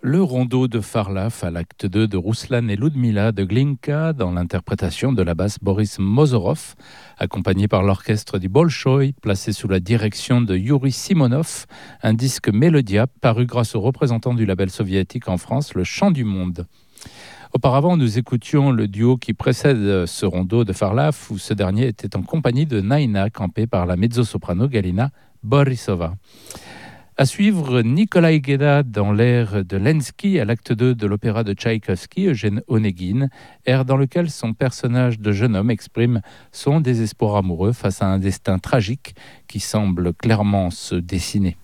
Le rondeau de Farlaf à l'acte 2 de Ruslan et Ludmila de Glinka dans l'interprétation de la basse Boris Mozorov, accompagné par l'orchestre du Bolchoï, placé sous la direction de Yuri Simonov, un disque Mélodia paru grâce aux représentants du label soviétique en France, Le Chant du Monde. Auparavant, nous écoutions le duo qui précède ce rondeau de Farlaf, où ce dernier était en compagnie de Naina, campée par la mezzo-soprano Galina Borisova. À suivre, Nikolai Gueda dans l'air de Lenski à l'acte 2 de l'opéra de Tchaïkovski, Eugène Onegin, air dans lequel son personnage de jeune homme exprime son désespoir amoureux face à un destin tragique qui semble clairement se dessiner.